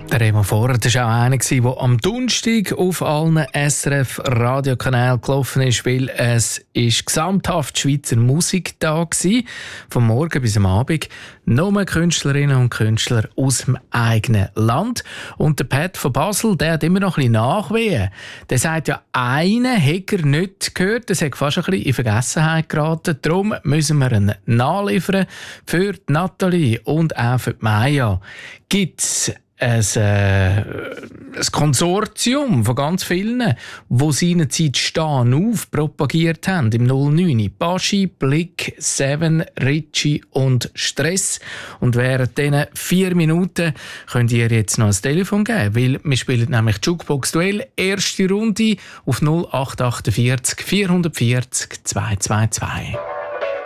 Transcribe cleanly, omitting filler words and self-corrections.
Der Remo Vorer war auch einer, der am Donnerstag auf allen SRF-Radiokanälen gelaufen ist, weil es ist gesamthaft Schweizer Musik da war. Vom Morgen bis am Abend. Nur Künstlerinnen und Künstler aus dem eigenen Land. Und der Pat von Basel, der hat immer noch ein bisschen Nachwehen. Der sagt ja, einen hätte er nicht gehört. Das hat fast ein bisschen in Vergessenheit geraten. Darum müssen wir ihn nachliefern für die Nathalie und auch für die Maya. Gibt es ein Konsortium von ganz vielen, die seinerzeit «Stehen auf» propagiert haben im 09. Baschi, Blick, Seven, Ritchie und Stress. Und während diesen 4 Minuten könnt ihr jetzt noch ein Telefon geben, weil wir spielen nämlich Jukebox Duell, erste Runde auf 0848 440 222.